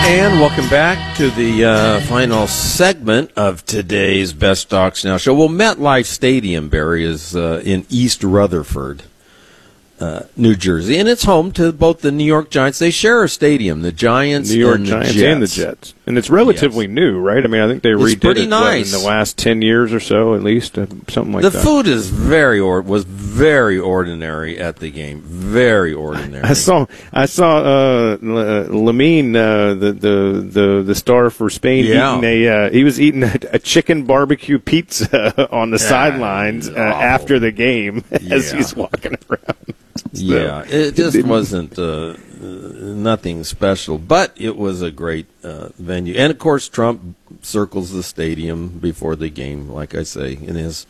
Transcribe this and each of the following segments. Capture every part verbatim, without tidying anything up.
And welcome back to the uh, final segment of today's Best Stocks Now show. Well, MetLife Stadium, Barry, is uh, in East Rutherford, uh, New Jersey, and it's home to both the New York Giants. They share a stadium, the Giants, New York and the Giants Jets. and the Jets, and it's relatively yes. new, right? I mean, I think they it's redid pretty it nice. what, in the last ten years or so, at least, uh, something like the that. The food is very or was very ordinary at the game, very ordinary. I saw, I saw uh, Lamine, uh, the the the the star for Spain, yeah. eating a uh, he was eating a, a chicken barbecue pizza on the yeah, sidelines uh, after the game as yeah. he's walking around. So, yeah, it just wasn't uh, nothing special, but it was a great uh, venue. And, of course, Trump circles the stadium before the game, like I say, in his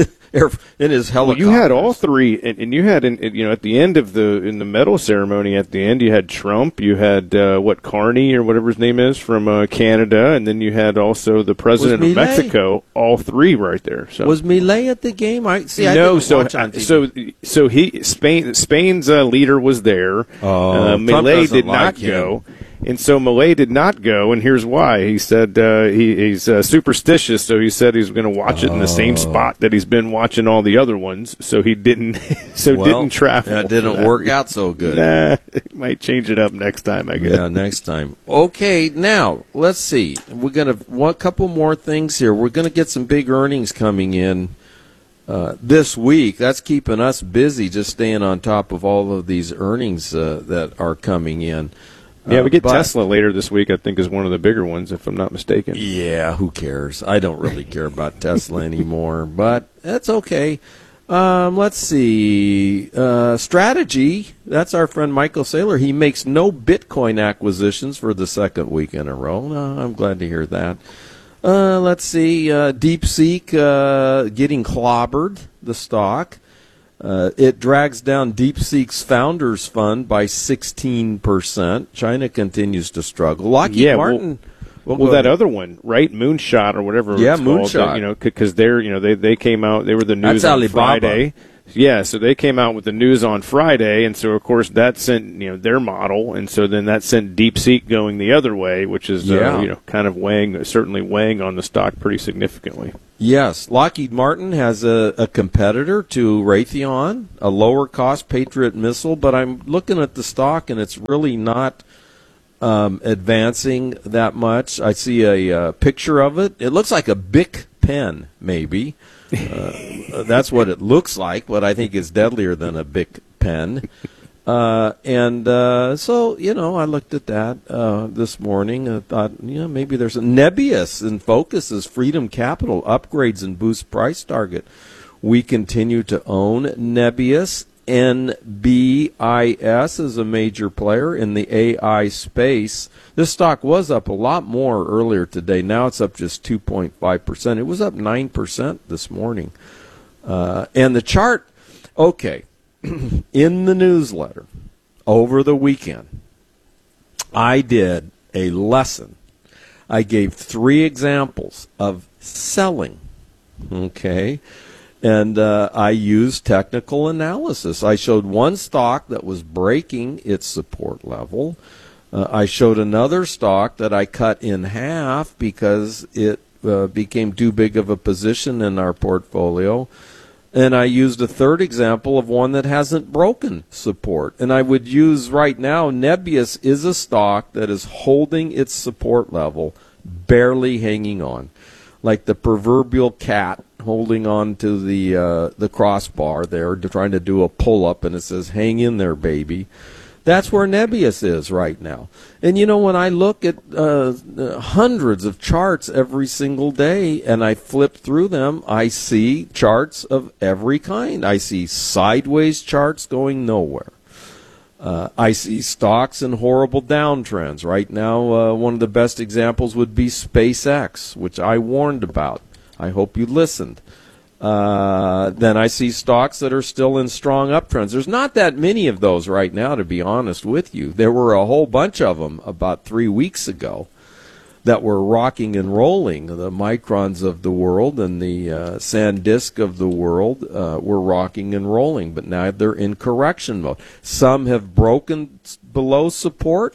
in his helicopter. Well, you had all three, and, and you had, in, you know, at the end of the in the medal ceremony, at the end, you had Trump, you had uh, what Carney or whatever his name is from uh, Canada, and then you had also the president of Mexico. All three right there. So was Milei at the game? I see. I no, didn't so watch on T V. so so he Spain Spain's uh, leader was there. Oh, uh, Milei did like not him. go. And so Milei did not go, and here's why. He said uh, he, he's uh, superstitious, so he said he's going to watch it in the same spot that he's been watching all the other ones. So he didn't, so well, didn't travel. That didn't work out so good. Nah, might change it up next time, I guess. Yeah, next time. Okay, now let's see. We're gonna one couple more things here. We're gonna get some big earnings coming in uh, this week. That's keeping us busy, just staying on top of all of these earnings uh, that are coming in. Yeah, we get uh, but, Tesla later this week, I think, is one of the bigger ones, if I'm not mistaken. Yeah, who cares? I don't really care about Tesla anymore, but that's okay. Um, let's see. Uh, strategy, that's our friend Michael Saylor. He makes no Bitcoin acquisitions for the second week in a row. Uh, I'm glad to hear that. Uh, let's see. Uh, DeepSeek uh, getting clobbered, the stock. Uh, it drags down DeepSeek's Founders Fund by sixteen percent. China continues to struggle. Lockheed yeah, Martin. Well, well that other one, right? Moonshot or whatever. Yeah, it's Moonshot. Called, you know, because they're you know they they came out. They were the news That's on Alibaba. Friday. Yeah, so they came out with the news on Friday, and so of course that sent you know their model, and so then that sent DeepSeek going the other way, which is yeah. uh, you know kind of weighing certainly weighing on the stock pretty significantly. Yes, Lockheed Martin has a, a competitor to Raytheon, a lower-cost Patriot missile, but I'm looking at the stock, and it's really not um, advancing that much. I see a uh, picture of it. It looks like a Bic pen, maybe. Uh, that's what it looks like, but I think it's deadlier than a Bic pen. Uh, and uh, so, you know, I looked at that uh, this morning and thought, you know, maybe there's a Nebius in focus as Freedom Capital upgrades and boosts price target. We continue to own Nebius. N B I S is a major player in the A I space. This stock was up a lot more earlier today. Now it's up just two point five percent. It was up nine percent this morning. Uh, and the chart, okay. In the newsletter over the weekend, I did a lesson. I gave three examples of selling, okay? And uh, I used technical analysis. I showed one stock that was breaking its support level. Uh, I showed another stock that I cut in half because it uh, became too big of a position in our portfolio. And I used a third example of one that hasn't broken support. And I would use right now, Nebius is a stock that is holding its support level, barely hanging on. Like the proverbial cat holding on to the uh, the crossbar there, trying to do a pull-up, and it says, hang in there, baby. That's where Nebius is right now. And, you know, when I look at uh, hundreds of charts every single day and I flip through them, I see charts of every kind. I see sideways charts going nowhere. Uh, I see stocks in horrible downtrends. Right now, uh, one of the best examples would be SpaceX, which I warned about. I hope you listened. Uh, then I see stocks that are still in strong uptrends. There's not that many of those right now, to be honest with you. There were a whole bunch of them about three weeks ago that were rocking and rolling. The Microns of the world and the uh, SanDisk of the world uh, were rocking and rolling, but now they're in correction mode. Some have broken below support.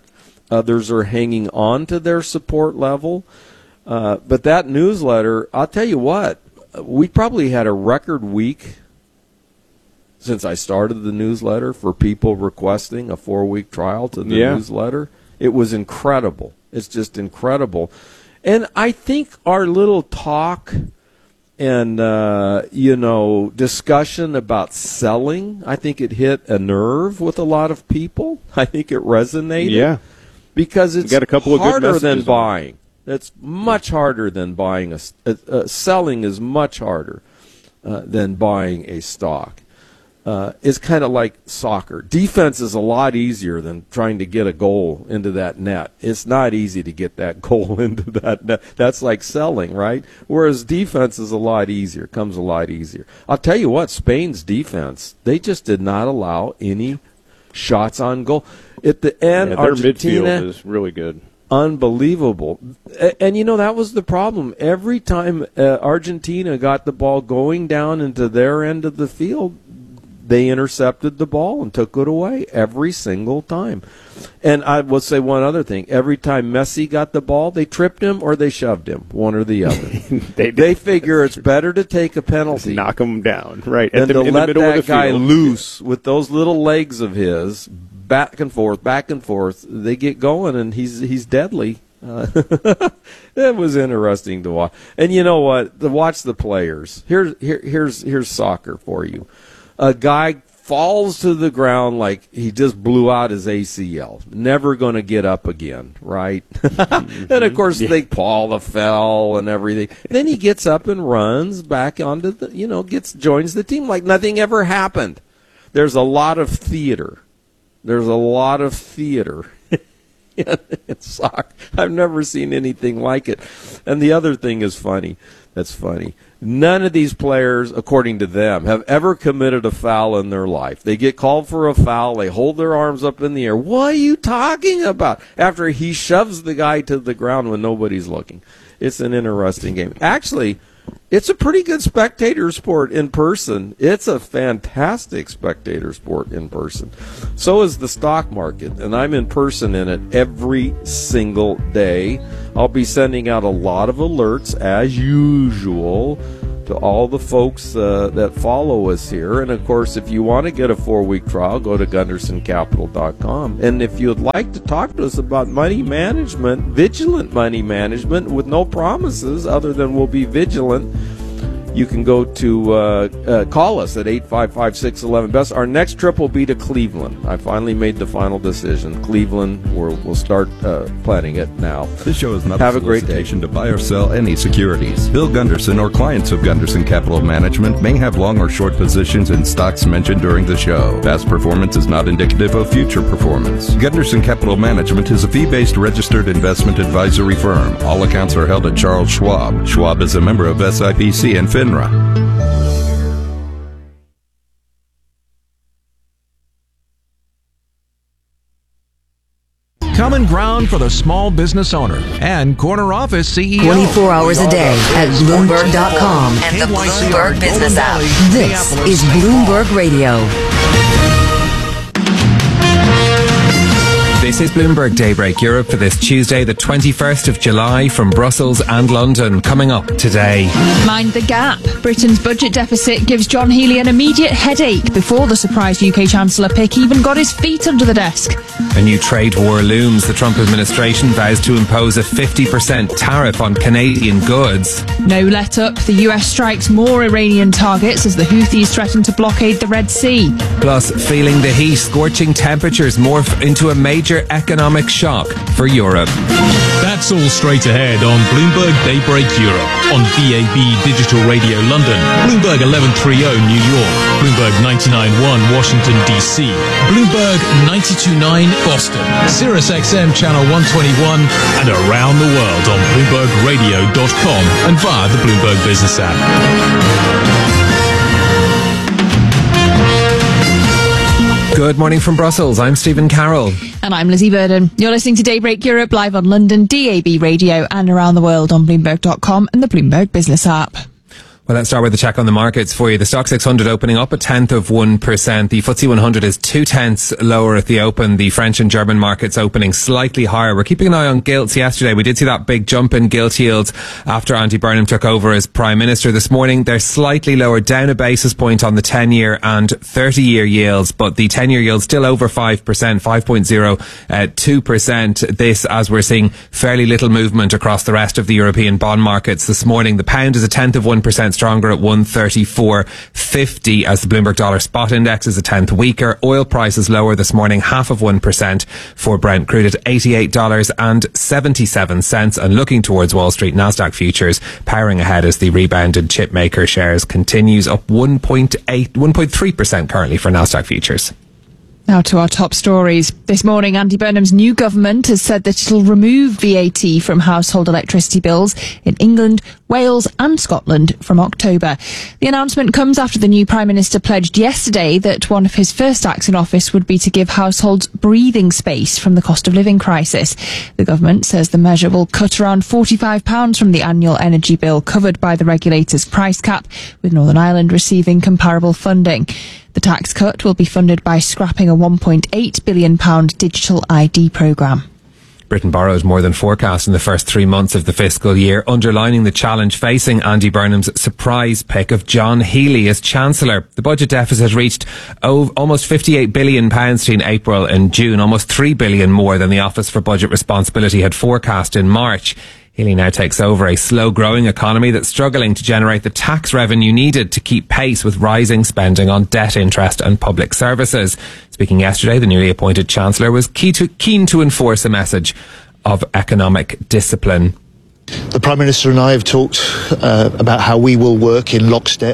Others are hanging on to their support level. Uh, but that newsletter, I'll tell you what, we probably had a record week since I started the newsletter for people requesting a four-week trial to the yeah. newsletter. It was incredible. It's just incredible. And I think our little talk and, uh, you know, discussion about selling, I think it hit a nerve with a lot of people. I think it resonated. Yeah. Because it's got a couple of good harder than messages. buying. It's much harder than buying a, uh, uh, selling is much harder uh, than buying a stock. Uh, it's kind of like soccer. Defense is a lot easier than trying to get a goal into that net. It's not easy to get that goal into that net. That's like selling, right? Whereas defense is a lot easier, comes a lot easier. I'll tell you what, Spain's defense, they just did not allow any shots on goal. At the end, yeah, their Argentina, midfield is really good. Unbelievable. And, and, you know, that was the problem. Every time uh, Argentina got the ball going down into their end of the field, they intercepted the ball and took it away every single time. And I will say one other thing. Every time Messi got the ball, they tripped him or they shoved him, one or the other. they, they figure it's better to take a penalty. Just knock him down, right, than at the, to in let the middle that of the guy field. loose with those little legs of his, back and forth, back and forth. They get going, and he's he's deadly. Uh, it was interesting to watch. And you know what? To watch the players. Here's here, here's here's soccer for you. A guy falls to the ground like he just blew out his A C L. Never going to get up again, right? And, of course, yeah. they Paul the fell and everything. Then he gets up and runs back onto the, you know, gets joins the team like nothing ever happened. There's a lot of theater. There's a lot of theater in soccer. I've never seen anything like it. And the other thing is funny. That's funny. None of these players, according to them, have ever committed a foul in their life. They get called for a foul. They hold their arms up in the air. What are you talking about? After he shoves the guy to the ground when nobody's looking. It's an interesting game. Actually, it's a pretty good spectator sport in person. It's a fantastic spectator sport in person. So is the stock market, and I'm in person in it every single day. I'll be sending out a lot of alerts, as usual, to all the folks uh, that follow us here. And, of course, if you want to get a four-week trial, go to gunderson capital dot com. And if you'd like to talk to us about money management, vigilant money management with no promises other than we'll be vigilant, you can go to uh, uh, call us at eight five five, six one one, B E S T. Our next trip will be to Cleveland. I finally made the final decision. Cleveland, we're, we'll start uh, planning it now. This show is not Have a a great day. solicitation to buy or sell any securities. Bill Gunderson or clients of Gunderson Capital Management may have long or short positions in stocks mentioned during the show. Past performance is not indicative of future performance. Gunderson Capital Management is a fee-based registered investment advisory firm. All accounts are held at Charles Schwab. Schwab is a member of S I P C and FINRA. Common ground for the small business owner and corner office C E O. twenty-four hours a day at Bloomberg dot com and the Bloomberg Business app. This is Bloomberg Radio. This is Bloomberg Daybreak Europe for this Tuesday, the twenty-first of July, from Brussels and London. Coming up today. Mind the gap. Britain's budget deficit gives John Healey an immediate headache before the surprise U K Chancellor pick even got his feet under the desk. A new trade war looms. The Trump administration vows to impose a fifty percent tariff on Canadian goods. No let up. The U S strikes more Iranian targets as the Houthis threaten to blockade the Red Sea. Plus, feeling the heat, scorching temperatures morph into a major economic shock for Europe. That's all straight ahead on Bloomberg Daybreak Europe on D A B Digital Radio London, Bloomberg eleven thirty New York, Bloomberg ninety-nine point one Washington D C, Bloomberg ninety-two point nine Boston, Sirius X M Channel one twenty-one, and around the world on Bloomberg Radio dot com and via the Bloomberg Business app. Good morning from Brussels. I'm Stephen Carroll. And I'm Lizzie Burden. You're listening to Daybreak Europe live on London, D A B Radio, and around the world on Bloomberg dot com and the Bloomberg Business app. Well, let's start with a check on the markets for you. The Stock six hundred opening up a tenth of one percent. The F T S E one hundred is two tenths lower at the open. The French and German markets opening slightly higher. We're keeping an eye on gilts yesterday. We did see that big jump in gilt yields after Andy Burnham took over as Prime Minister. This morning, they're slightly lower, down a basis point on the ten-year and thirty-year yields, but the ten-year yield still over five percent, five point zero two percent. This as we're seeing fairly little movement across the rest of the European bond markets this morning. The pound is a tenth of one percent stronger at one thirty-four fifty, as the Bloomberg Dollar Spot Index is a tenth weaker. Oil prices lower this morning, half of one percent for Brent crude at eighty-eight dollars and seventy-seven cents. And looking towards Wall Street, Nasdaq futures powering ahead as the rebounded chip maker shares continues, up one point eight, one point three percent currently for Nasdaq futures. Now to our top stories. This morning, Andy Burnham's new government has said that it'll remove V A T from household electricity bills in England, Wales and Scotland from October. The announcement comes after the new Prime Minister pledged yesterday that one of his first acts in office would be to give households breathing space from the cost of living crisis. The government says the measure will cut around forty-five pounds from the annual energy bill covered by the regulator's price cap, with Northern Ireland receiving comparable funding. The tax cut will be funded by scrapping a one point eight billion pounds digital I D programme. Britain borrowed more than forecast in the first three months of the fiscal year, underlining the challenge facing Andy Burnham's surprise pick of John Healey as Chancellor. The budget deficit reached oh, almost fifty-eight billion pounds between April and June, almost three billion pounds more than the Office for Budget Responsibility had forecast in March. Healey now takes over a slow-growing economy that's struggling to generate the tax revenue needed to keep pace with rising spending on debt interest and public services. Speaking yesterday, the newly appointed Chancellor was key to, keen to enforce a message of economic discipline. The Prime Minister and I have talked uh, about how we will work in lockstep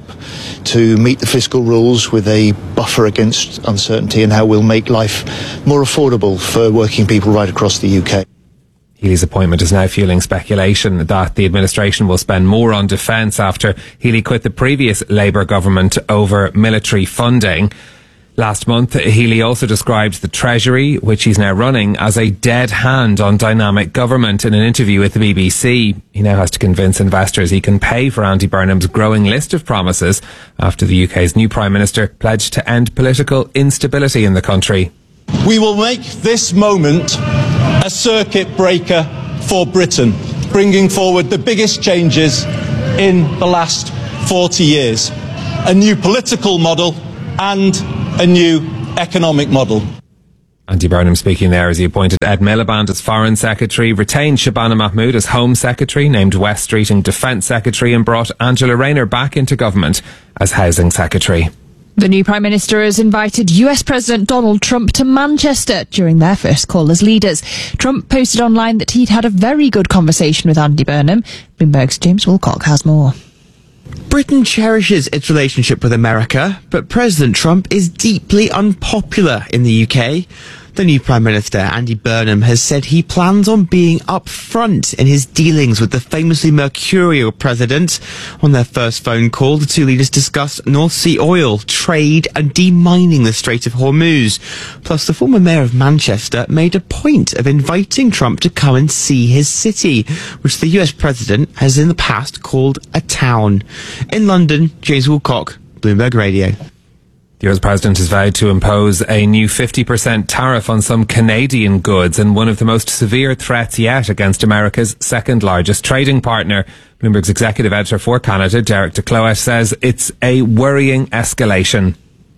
to meet the fiscal rules with a buffer against uncertainty, and how we'll make life more affordable for working people right across the U K. Healey's appointment is now fueling speculation that the administration will spend more on defence after Healey quit the previous Labour government over military funding. Last month, Healey also described the Treasury, which he's now running, as a dead hand on dynamic government. In an interview with the B B C, he now has to convince investors he can pay for Andy Burnham's growing list of promises after the U K's new Prime Minister pledged to end political instability in the country. We will make this moment a circuit breaker for Britain, bringing forward the biggest changes in the last forty years. A new political model and a new economic model. Andy Burnham speaking there as he appointed Ed Miliband as Foreign Secretary, retained Shabana Mahmood as Home Secretary, named West Streeting Defence Secretary, and brought Angela Rayner back into government as Housing Secretary. The new Prime Minister has invited U S President Donald Trump to Manchester during their first call as leaders. Trump posted online that he'd had a very good conversation with Andy Burnham. Bloomberg's James Wilcock has more. Britain cherishes its relationship with America, but President Trump is deeply unpopular in the U K. The new Prime Minister, Andy Burnham, has said he plans on being upfront in his dealings with the famously mercurial president. On their first phone call, the two leaders discussed North Sea oil, trade and demining the Strait of Hormuz. Plus, the former mayor of Manchester made a point of inviting Trump to come and see his city, which the U S president has in the past called a town. In London, James Wilcock, Bloomberg Radio. The U S president has vowed to impose a new fifty percent tariff on some Canadian goods in one of the most severe threats yet against America's second largest trading partner. Bloomberg's executive editor for Canada, Derek DeCloet, says it's a worrying escalation.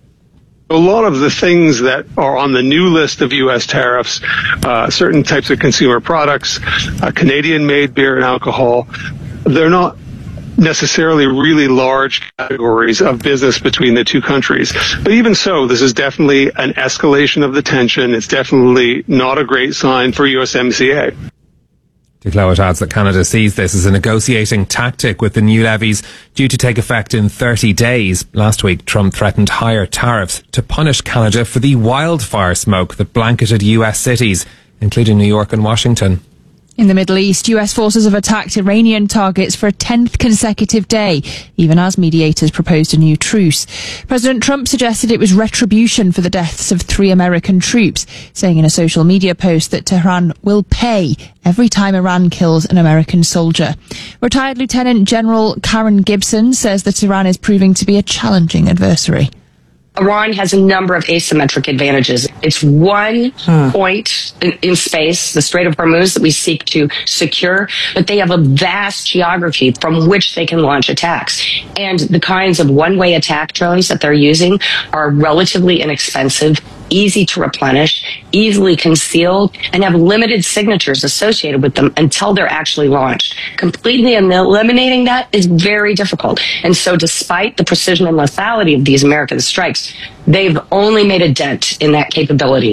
A lot of the things that are on the new list of U S tariffs, uh, certain types of consumer products, uh, Canadian-made beer and alcohol, they're not necessarily really large categories of business between the two countries. But even so, this is definitely an escalation of the tension. It's definitely not a great sign for U S M C A. DeCloet adds that Canada sees this as a negotiating tactic, with the new levies due to take effect in thirty days. Last week, Trump threatened higher tariffs to punish Canada for the wildfire smoke that blanketed U S cities, including New York and Washington. In the Middle East, U S forces have attacked Iranian targets for a tenth consecutive day, even as mediators proposed a new truce. President Trump suggested it was retribution for the deaths of three American troops, saying in a social media post that Tehran will pay every time Iran kills an American soldier. Retired Lieutenant General Karen Gibson says that Iran is proving to be a challenging adversary. Iran has a number of asymmetric advantages. It's one huh. point in, in space, the Strait of Hormuz, that we seek to secure, but they have a vast geography from which they can launch attacks. And the kinds of one-way attack drones that they're using are relatively inexpensive, easy to replenish, easily concealed, and have limited signatures associated with them until they're actually launched. Completely eliminating that is very difficult. And so despite the precision and lethality of these American strikes, they've only made a dent in that capability.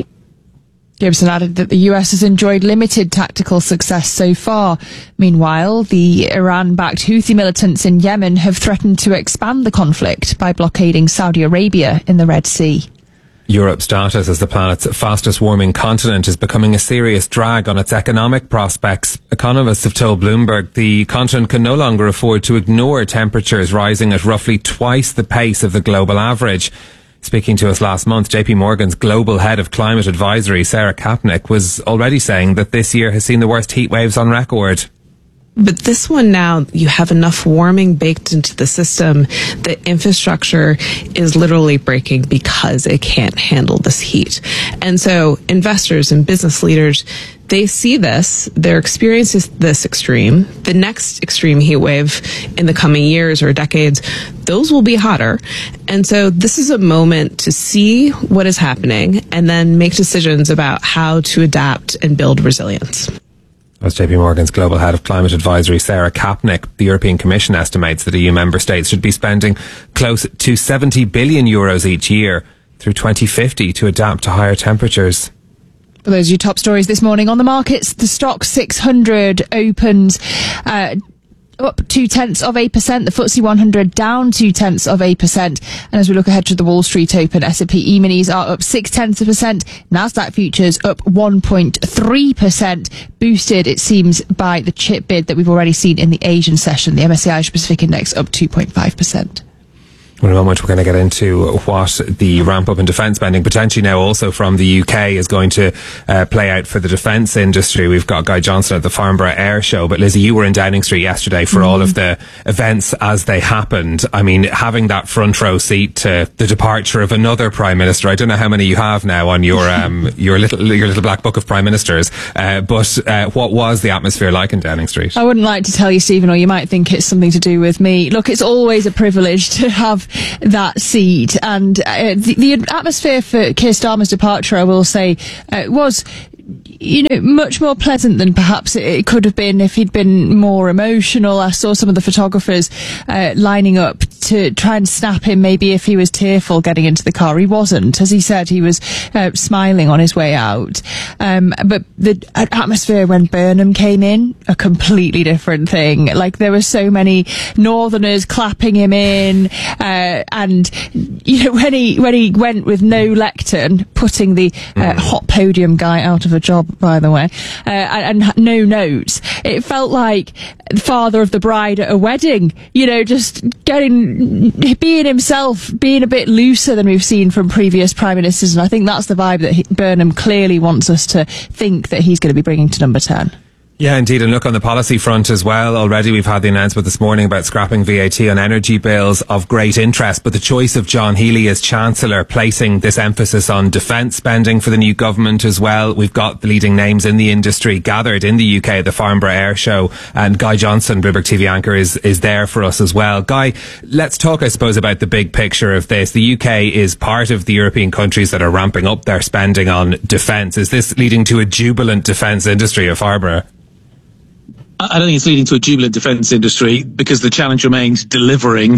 Gibson added that the U S has enjoyed limited tactical success so far. Meanwhile, the Iran-backed Houthi militants in Yemen have threatened to expand the conflict by blockading Saudi Arabia in the Red Sea. Europe's status as the planet's fastest warming continent is becoming a serious drag on its economic prospects. Economists have told Bloomberg the continent can no longer afford to ignore temperatures rising at roughly twice the pace of the global average. Speaking to us last month, J P Morgan's global head of climate advisory, Sarah Kapnick, was already saying that this year has seen the worst heat waves on record. But this one now, you have enough warming baked into the system that infrastructure is literally breaking because it can't handle this heat. And so investors and business leaders, they see this, they're experiencing this extreme. The next extreme heat wave in the coming years or decades, those will be hotter. And so this is a moment to see what is happening and then make decisions about how to adapt and build resilience. That's J P Morgan's global head of climate advisory, Sarah Kapnick. The European Commission estimates that E U member states should be spending close to seventy billion euros each year through twenty fifty to adapt to higher temperatures. For those of you top stories this morning on the markets, the Stock six hundred opens uh, up two tenths of a percent. The F T S E one hundred down two tenths of a percent. And as we look ahead to the Wall Street Open, S and P E-minis are up six tenths of a percent. Nasdaq futures up one point three percent, boosted, it seems, by the chip bid that we've already seen in the Asian session. The M S C I Asia Pacific Index up two point five percent. In a moment, we're going to get into what the ramp up in defence spending, potentially now also from the U K, is going to uh, play out for the defence industry. We've got Guy Johnson at the Farnborough Air Show. But Lizzie, you were in Downing Street yesterday for mm-hmm. all of the events as they happened. I mean, having that front row seat to the departure of another Prime Minister. I don't know how many you have now on your um, your little your little black book of Prime Ministers. Uh, but uh, what was the atmosphere like in Downing Street? I wouldn't like to tell you, Stephen, or you might think it's something to do with me. Look, it's always a privilege to have that seat, and uh, the, the atmosphere for Keir Starmer's departure, I will say, uh, was, you know, much more pleasant than perhaps it could have been if he'd been more emotional. I saw some of the photographers uh, lining up to try and snap him, maybe if he was tearful getting into the car. He wasn't. As he said, he was uh, smiling on his way out. Um, but the atmosphere when Burnham came in, a completely different thing. Like, there were so many Northerners clapping him in, uh, and, you know, when he, when he went with no lectern, putting the uh, hot podium guy out of a job, by the way, uh, and, and no notes, it felt like the father of the bride at a wedding, you know, just getting, being himself, being a bit looser than we've seen from previous prime ministers. And I think that's the vibe that he, Burnham clearly wants us to think that he's going to be bringing to number ten. Yeah, indeed. And look, on the policy front as well, already we've had the announcement this morning about scrapping V A T on energy bills of great interest. But the choice of John Healey as Chancellor, placing this emphasis on defence spending for the new government as well. We've got the leading names in the industry gathered in the U K at the Farnborough Air Show. And Guy Johnson, Bloomberg T V anchor, is, is there for us as well. Guy, let's talk, I suppose, about the big picture of this. The U K is part of the European countries that are ramping up their spending on defence. Is this leading to a jubilant defence industry at Farnborough? I don't think it's leading to a jubilant defence industry, because the challenge remains delivering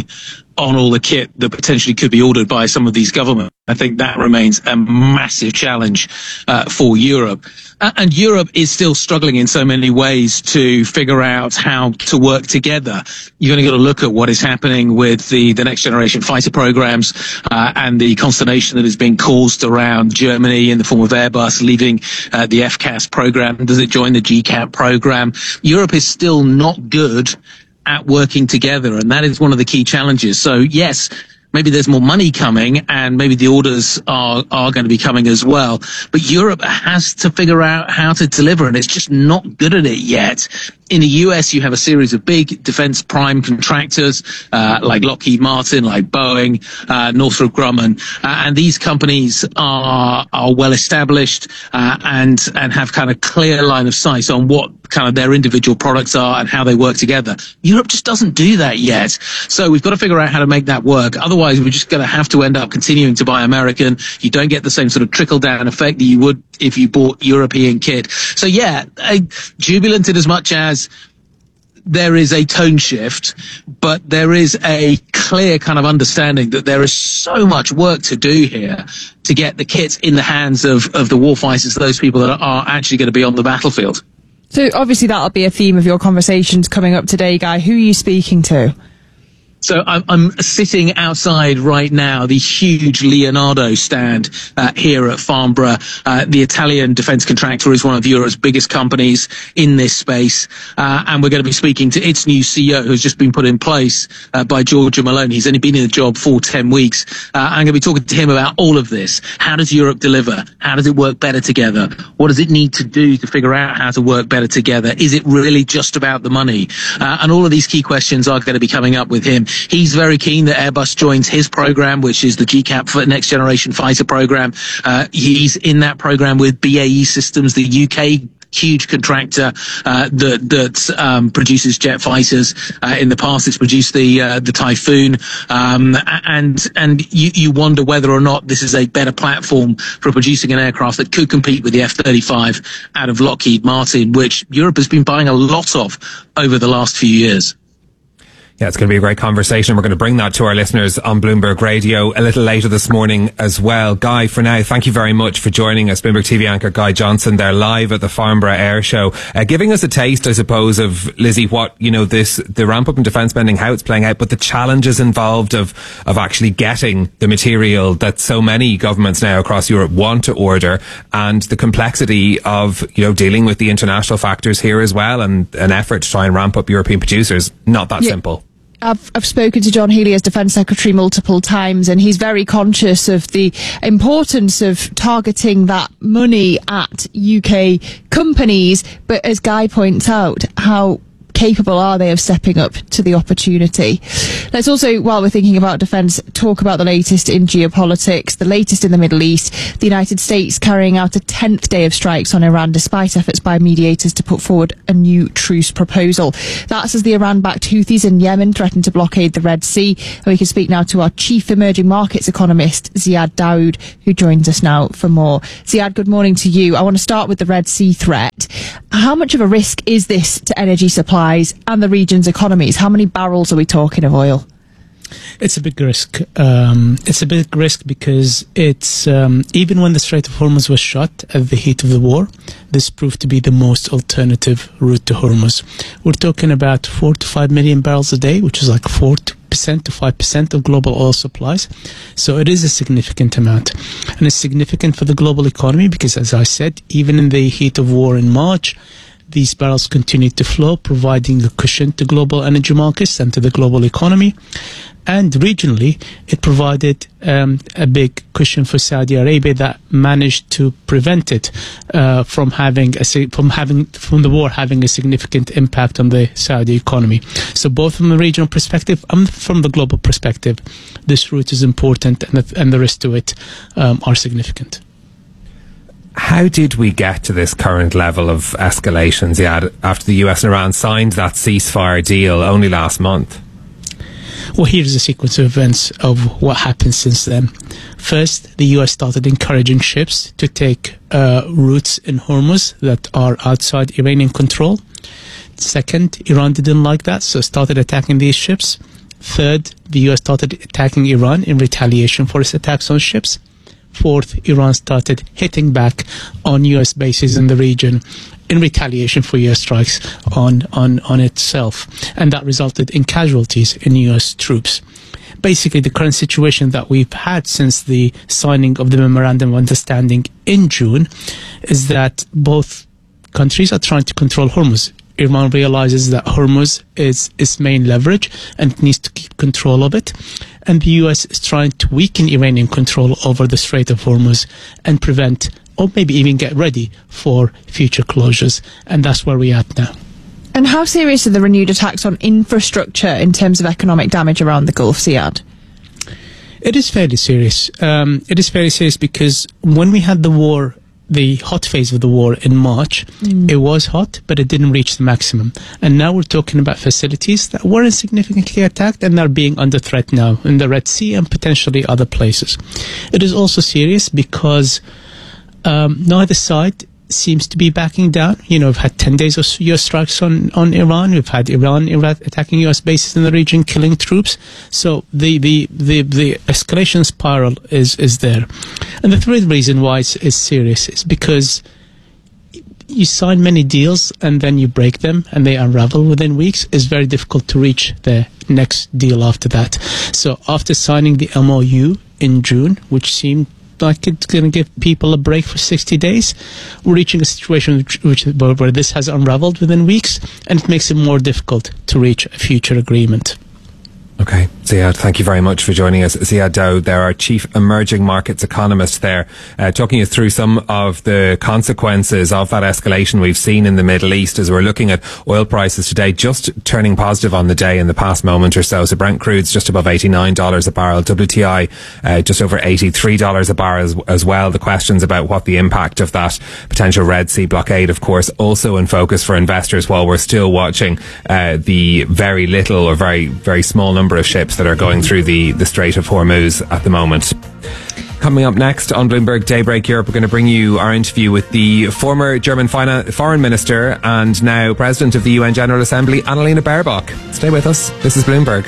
on all the kit that potentially could be ordered by some of these governments. I think that remains a massive challenge uh, for Europe. Uh, and Europe is still struggling in so many ways to figure out how to work together. You're going to got to look at what is happening with the, the next generation fighter programs uh, and the consternation that is being caused around Germany in the form of Airbus leaving uh, the F CAS program. Does it join the G CAP program? Europe is still not good at working together, and that is one of the key challenges. So yes, maybe there's more money coming and maybe the orders are, are going to be coming as well. But Europe has to figure out how to deliver, and it's just not good at it yet. In the U S, you have a series of big defense prime contractors, uh, like Lockheed Martin, like Boeing, uh, Northrop Grumman, uh, and these companies are, are well established, uh, and, and have kind of clear line of sight on what kind of their individual products are and how they work together. Europe just doesn't do that yet. So we've got to figure out how to make that work. Otherwise, we're just going to have to end up continuing to buy American. You don't get the same sort of trickle down effect that you would if you bought European kit. So yeah, uh, jubilant in as much as there is a tone shift, but there is a clear kind of understanding that there is so much work to do here to get the kits in the hands of, of the warfighters, those people that are actually going to be on the battlefield. So obviously that'll be a theme of your conversations coming up today, Guy. Who are you speaking to? So I'm, I'm sitting outside right now, the huge Leonardo stand uh, here at Farnborough. Uh, the Italian defence contractor is one of Europe's biggest companies in this space, uh, and we're going to be speaking to its new C E O, who's just been put in place uh, by Giorgio Malone. He's only been in the job for ten weeks. Uh, I'm going to be talking to him about all of this. How does Europe deliver? How does it work better together? What does it need to do to figure out how to work better together? Is it really just about the money? Uh, and all of these key questions are going to be coming up with him. He's very keen that Airbus joins his program, which is the G CAP for Next Generation Fighter program. Uh, he's in that program with B A E Systems, the U K huge contractor uh, that that um, produces jet fighters. Uh, in the past, it's produced the uh, the Typhoon, um, and and you, you wonder whether or not this is a better platform for producing an aircraft that could compete with the F thirty-five out of Lockheed Martin, which Europe has been buying a lot of over the last few years. Yeah, it's going to be a great conversation. We're going to bring that to our listeners on Bloomberg Radio a little later this morning as well. Guy, for now, thank you very much for joining us. Bloomberg T V anchor Guy Johnson there live at the Farnborough Air Show, uh, giving us a taste, I suppose, of, Lizzie, what, you know, this, the ramp up in defence spending, how it's playing out, but the challenges involved of, of actually getting the material that so many governments now across Europe want to order, and the complexity of, you know, dealing with the international factors here as well, and an effort to try and ramp up European producers. Not that yeah. simple. I've, I've spoken to John Healey as Defence Secretary multiple times, and he's very conscious of the importance of targeting that money at U K companies. But as Guy points out, how capable are they of stepping up to the opportunity? Let's also, while we're thinking about defence, talk about the latest in geopolitics, the latest in the Middle East. The United States carrying out a tenth day of strikes on Iran despite efforts by mediators to put forward a new truce proposal. That's as the Iran-backed Houthis in Yemen threaten to blockade the Red Sea. And we can speak now to our chief emerging markets economist, Ziad Daoud, who joins us now for more. Ziad, good morning to you. I want to start with the Red Sea threat. How much of a risk is this to energy supplies and the region's economies? How many barrels are we talking of oil? It's a big risk. Um, it's a big risk because it's um, even when the Strait of Hormuz was shut at the heat of the war, this proved to be the most alternative route to Hormuz. We're talking about four to five million barrels a day, which is like four percent to five percent of global oil supplies. So it is a significant amount, and it's significant for the global economy because, as I said, even in the heat of war in March, these barrels continued to flow, providing a cushion to global energy markets and to the global economy. And regionally, it provided um, a big cushion for Saudi Arabia that managed to prevent it uh, from having a from having from the war having a significant impact on the Saudi economy. So, both from the regional perspective and from the global perspective, this route is important, and the, and the risks to it um, are significant. How did we get to this current level of escalation, Ziad, after the U S and Iran signed that ceasefire deal only last month? Well, here's a sequence of events of what happened since then. First, the U S started encouraging ships to take uh, routes in Hormuz that are outside Iranian control. Second, Iran didn't like that, so started attacking these ships. Third, the U S started attacking Iran in retaliation for its attacks on ships. Fourth, Iran started hitting back on U S bases in the region in retaliation for U S strikes on, on, on itself. And that resulted in casualties in U S troops. Basically, the current situation that we've had since the signing of the Memorandum of Understanding in June is that both countries are trying to control Hormuz. Iran realizes that Hormuz is its main leverage and it needs to keep control of it. And the U S is trying to weaken Iranian control over the Strait of Hormuz and prevent, or maybe even get ready for future closures. And that's where we're at now. And how serious are the renewed attacks on infrastructure in terms of economic damage around the Gulf, Ziad? It is fairly serious. Um, it is fairly serious because when we had the war, the hot phase of the war in March, mm. it was hot, but it didn't reach the maximum. And now we're talking about facilities that weren't significantly attacked and are being under threat now in the Red Sea and potentially other places. It is also serious because um, neither side seems to be backing down. You know, we've had ten days of U S strikes on, on Iran. We've had Iran Iraq attacking U S bases in the region, killing troops. So the, the, the, the escalation spiral is, is there. And the third reason why it's, it's serious is because you sign many deals and then you break them and they unravel within weeks. It's very difficult to reach the next deal after that. So after signing the M O U in June, which seemed like it's going to give people a break for sixty days, we're reaching a situation which, which where this has unraveled within weeks, and it makes it more difficult to reach a future agreement. Okay, Ziad, thank you very much for joining us. Ziad Daoud, there, our chief emerging markets economist there, uh, talking us through some of the consequences of that escalation we've seen in the Middle East as we're looking at oil prices today just turning positive on the day in the past moment or so. So Brent crude's just above eighty-nine dollars a barrel, W T I uh, just over eighty-three dollars a barrel as, as well. The questions about what the impact of that potential Red Sea blockade, of course, also in focus for investors while we're still watching uh, the very little or very, very small number of ships that are going through the, the Strait of Hormuz at the moment. Coming up next on Bloomberg Daybreak Europe, we're going to bring you our interview with the former German Finan- Foreign Minister and now President of the U N General Assembly, Annalena Baerbock. Stay with us. This is Bloomberg.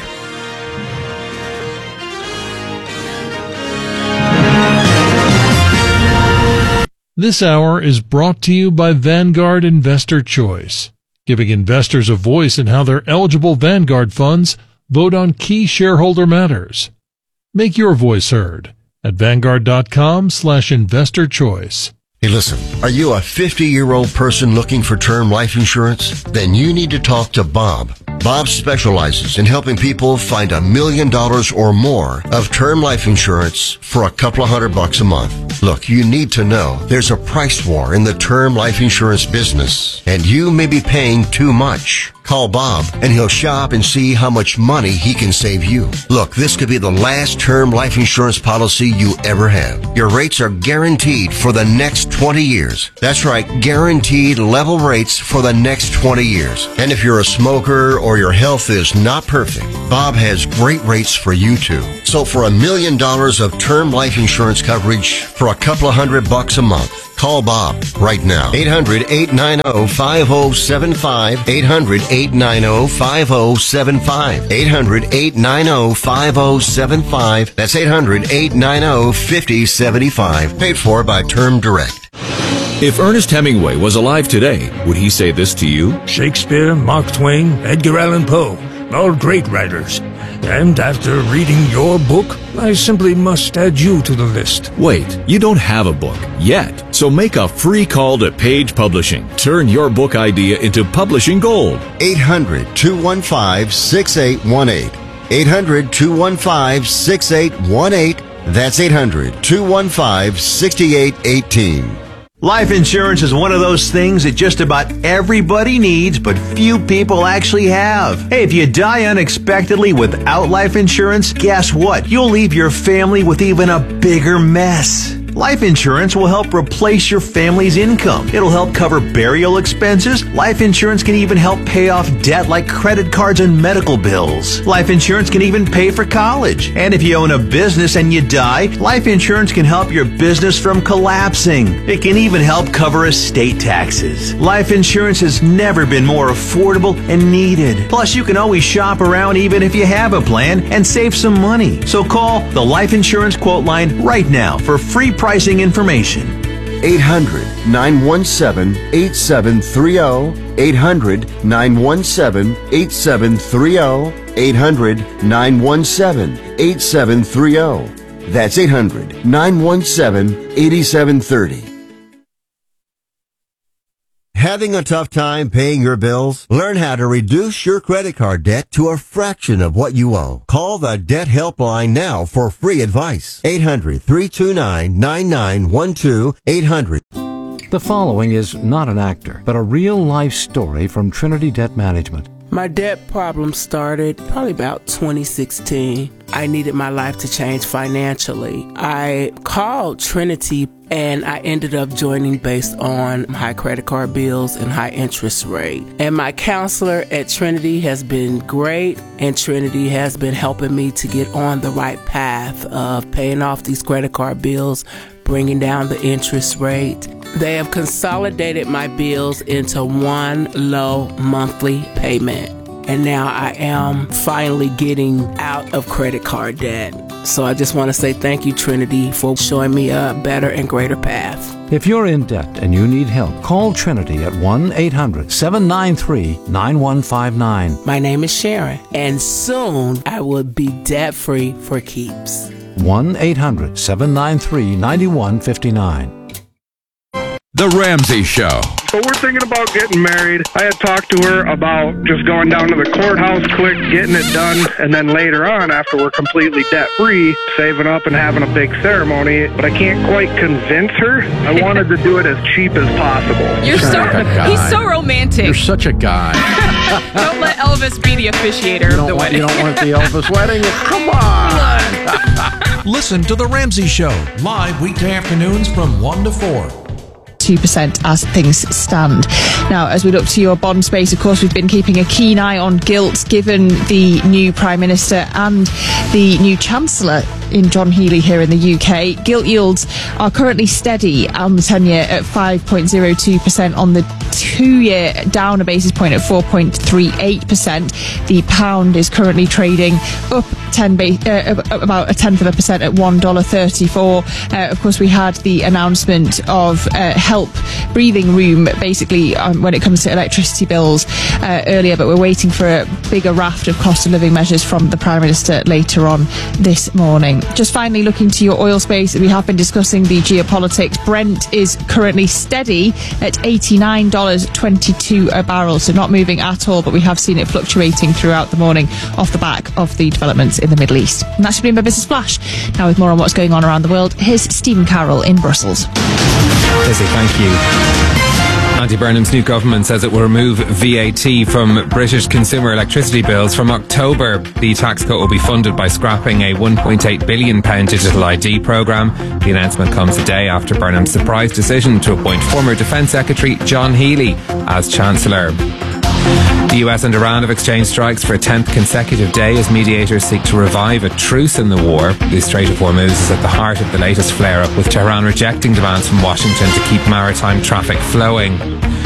This hour is brought to you by Vanguard Investor Choice, giving investors a voice in how their eligible Vanguard funds vote on key shareholder matters. Make your voice heard at Vanguard.com slash investor choice. Hey, listen, are you a fifty-year-old person looking for term life insurance? Then you need to talk to Bob. Bob specializes in helping people find a million dollars or more of term life insurance for a couple of hundred bucks a month. Look, you need to know there's a price war in the term life insurance business, and you may be paying too much. Call Bob, and he'll shop and see how much money he can save you. Look, this could be the last term life insurance policy you ever have. Your rates are guaranteed for the next twenty years. That's right, guaranteed level rates for the next twenty years. And if you're a smoker or your health is not perfect, Bob has great rates for you too. So for a million dollars of term life insurance coverage for a couple of hundred bucks a month, call Bob right now. eight hundred, eight nine zero, five zero seven five. eight hundred, eight nine zero, five zero seven five. eight hundred, eight nine zero, five zero seven five. That's eight hundred, eight nine zero, five zero seven five. Paid for by Term Direct. If Ernest Hemingway was alive today, would he say this to you? Shakespeare, Mark Twain, Edgar Allan Poe, all great writers. And after reading your book, I simply must add you to the list. Wait, you don't have a book yet. So make a free call to Page Publishing. Turn your book idea into publishing gold. eight hundred, two one five, six eight one eight. eight hundred, two one five, six eight one eight. That's eight hundred, two one five, six eight one eight. Life insurance is one of those things that just about everybody needs, but few people actually have. Hey, if you die unexpectedly without life insurance, guess what? You'll leave your family with even a bigger mess. Life insurance will help replace your family's income. It'll help cover burial expenses. Life insurance can even help pay off debt like credit cards and medical bills. Life insurance can even pay for college. And if you own a business and you die, life insurance can help your business from collapsing. It can even help cover estate taxes. Life insurance has never been more affordable and needed. Plus, you can always shop around even if you have a plan and save some money. So call the Life Insurance Quote Line right now for free pricing information. eight hundred, nine one seven, eight seven three zero. eight hundred, nine one seven, eight seven three zero. eight hundred, nine one seven, eight seven three zero. That's eight hundred, nine one seven, eight seven three zero. Having a tough time paying your bills? Learn how to reduce your credit card debt to a fraction of what you owe. Call the Debt Helpline now for free advice. eight hundred, three two nine, nine nine one two. eight hundred. The following is not an actor, but a real-life story from Trinity Debt Management. My debt problem started probably about twenty sixteen. I needed my life to change financially. I called Trinity and I ended up joining based on high credit card bills and high interest rate. And my counselor at Trinity has been great, and Trinity has been helping me to get on the right path of paying off these credit card bills, bringing down the interest rate. They have consolidated my bills into one low monthly payment. And now I am finally getting out of credit card debt. So I just want to say thank you, Trinity, for showing me a better and greater path. If you're in debt and you need help, call Trinity at one eight hundred, seven nine three, nine one five nine. My name is Sharon, and soon I will be debt-free for keeps. one eight hundred, seven nine three, nine one five nine. The Ramsey Show. So we're thinking about getting married. I had talked to her about just going down to the courthouse quick, getting it done, and then later on, after we're completely debt-free, saving up and having a big ceremony. But I can't quite convince her. I wanted to do it as cheap as possible. You're so, he's so romantic. You're such a guy. Don't let Elvis be the officiator of the want, wedding. You don't want the Elvis wedding? Come on. Listen to The Ramsey Show, live weekday afternoons from one to four. two percent as things stand. Now, as we look to your bond space, of course, we've been keeping a keen eye on gilt, given the new Prime Minister and the new Chancellor in John Healey here in the U K. Gilt yields are currently steady on the ten-year at five point zero two percent, on the two-year down a basis point at four point three eight percent. The pound is currently trading up ten ba- uh, about a tenth of a percent at one dollar thirty-four. Uh, of course, we had the announcement of uh, help breathing room, basically, um, when it comes to electricity bills uh, earlier, but we're waiting for a bigger raft of cost of living measures from the Prime Minister later on this morning. Just finally, looking to your oil space, we have been discussing the geopolitics. Brent is currently steady at eighty-nine dollars twenty-two a barrel, so not moving at all, but we have seen it fluctuating throughout the morning off the back of the developments in the Middle East. And that's your Bloomberg Business Flash. Now, with more on what's going on around the world, here's Stephen Carroll in Brussels. Lizzie, thank you. Andy Burnham's new government says it will remove V A T from British consumer electricity bills from October. The tax cut will be funded by scrapping a one point eight billion pounds digital I D programme. The announcement comes a day after Burnham's surprise decision to appoint former Defence Secretary John Healey as Chancellor. The U S and Iran have exchanged strikes for a tenth consecutive day as mediators seek to revive a truce in the war. The Strait of Hormuz is at the heart of the latest flare-up, with Tehran rejecting demands from Washington to keep maritime traffic flowing.